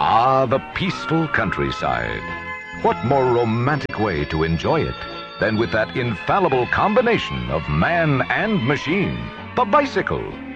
Ah, the peaceful countryside. What more romantic way to enjoy it than with that infallible combination of man and machine, the bicycle?